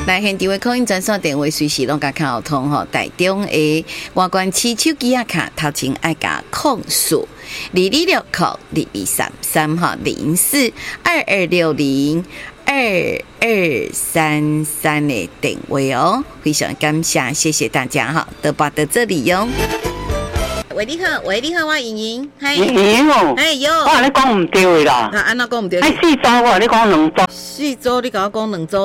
来现场的口音专线电话随时拢甲看好通吼，台中的外观市手机啊卡头前爱甲控诉2260扣2233哈0422602233的电话哦，非常感谢，谢谢大家哈，都把到这里哟。喂，你好，喂，你好，我莹莹，嗨， 莹莹哦， 哎哟， 我跟你讲唔对啦， 啊，安怎讲唔对？ 哎，4组我跟你讲2组。 4组你甲我讲2组。